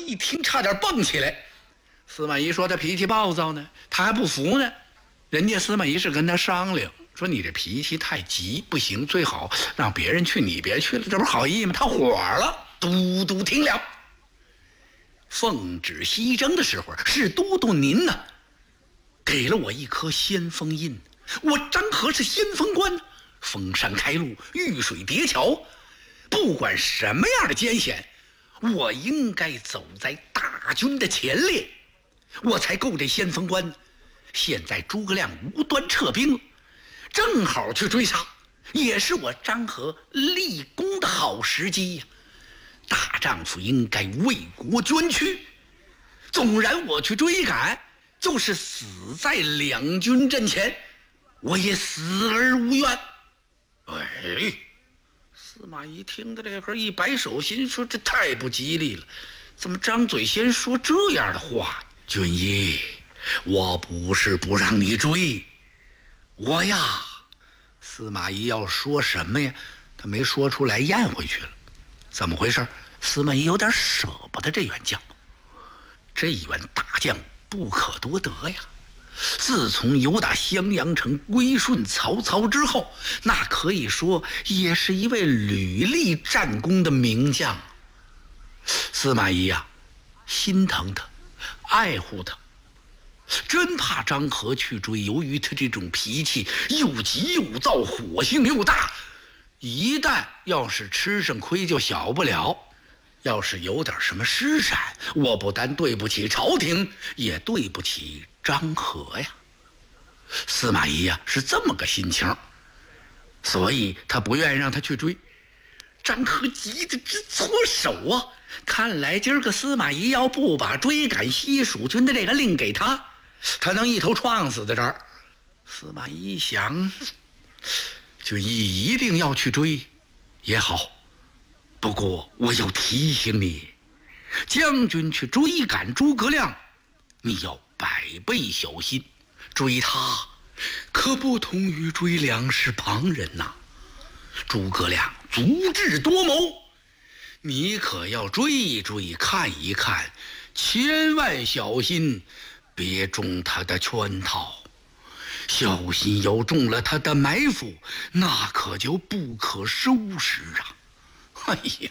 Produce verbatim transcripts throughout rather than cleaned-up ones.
一听差点蹦起来。司马懿说他脾气暴躁呢，他还不服呢。人家司马懿是跟他商量，说你这脾气太急不行，最好让别人去，你别去了，这不是好意吗？他火了，都督听了。奉旨西征的时候，是都督您呢，给了我一颗先锋印。我张合是先锋官，封山开路，遇水叠桥，不管什么样的艰险，我应该走在大军的前列，我才够这先锋官。现在诸葛亮无端撤兵，正好去追杀，也是我张合立功的好时机呀。大丈夫应该为国捐躯，纵然我去追赶，就是死在两军阵前，我也死而无怨。哎，司马懿听到这会儿一摆手，心说这太不吉利了，怎么张嘴先说这样的话？军医，我不是不让你追，我呀，司马懿要说什么呀？他没说出来，咽回去了。怎么回事？司马懿有点舍不得这员将，这员大将不可多得呀。自从由打襄阳城归顺曹操之后，那可以说也是一位屡立战功的名将。司马懿呀、啊，心疼他，爱护他，真怕张合去追。由于他这种脾气又急又躁，火性又大，一旦要是吃上亏就小不了。要是有点什么失闪，我不但对不起朝廷，也对不起张合呀。司马懿呀是这么个心情，所以他不愿意让他去追。张合急得直搓手啊！看来今儿个司马懿要不把追赶西蜀军的这个令给他，他能一头撞死在这儿。司马懿一想，就一一定要去追也好，不过我要提醒你，将军去追赶诸葛亮，你要百倍小心。追他可不同于追两世旁人呐、啊。诸葛亮足智多谋，你可要追一追，看一看，千万小心别中他的圈套。小心要中了他的埋伏，那可就不可收拾啊！哎呀，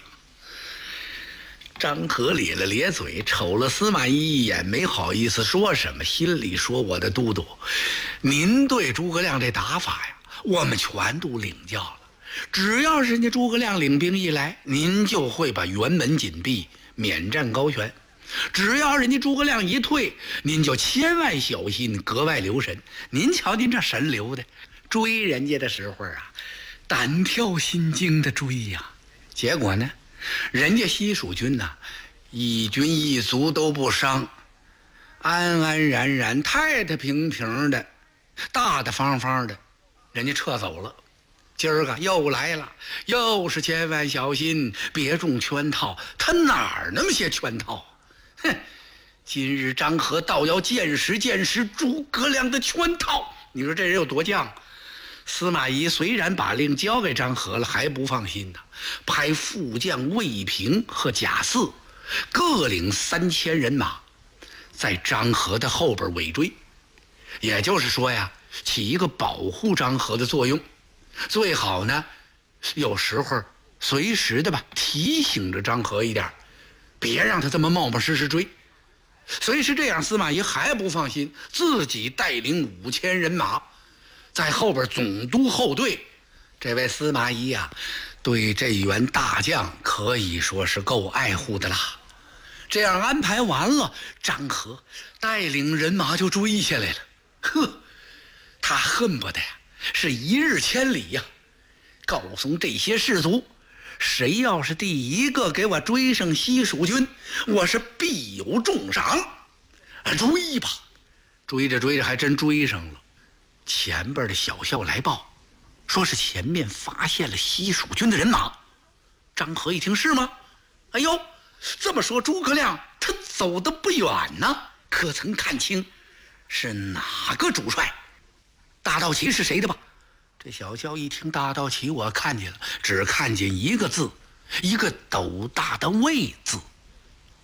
张合咧了咧嘴，瞅了司马懿一眼，没好意思说什么，心里说：“我的都督，您对诸葛亮这打法呀，我们全都领教了。只要是人家诸葛亮领兵一来，您就会把辕门紧闭，免战高悬；只要人家诸葛亮一退，您就千万小心，格外留神。您瞧您这神留的，追人家的时候啊，胆跳心惊的追呀。结果呢，人家西蜀军呐、啊，一军一卒都不伤，安安然然、太太平平的、大大方方的，人家撤走了。今儿个又来了，又是千万小心，别中圈套。他哪儿那么些圈套？哼！今日张合倒要见识见识诸葛亮的圈套。你说这人有多犟？司马懿虽然把令交给张合了，还不放心呢，派副将魏平和贾似各领三千人马，在张合的后边尾追。也就是说呀，起一个保护张合的作用。最好呢，有时候随时的吧提醒着张合一点，别让他这么冒冒失失追。虽是这样，司马懿还不放心，自己带领五千人马在后边总督后队。这位司马懿呀、啊，对这员大将可以说是够爱护的啦。这样安排完了，张合带领人马就追下来了。呵，他恨不得呀是一日千里呀、啊，告诉这些士卒，谁要是第一个给我追上西蜀军，我是必有重赏。追吧，追着追着还真追上了。前边的小校来报，说是前面发现了西蜀军的人马。张合一听，是吗？哎呦，这么说诸葛亮他走得不远呢，可曾看清是哪个主帅？大道旗是谁的吧？这小校一听大道旗，我看见了，只看见一个字，一个斗大的魏字。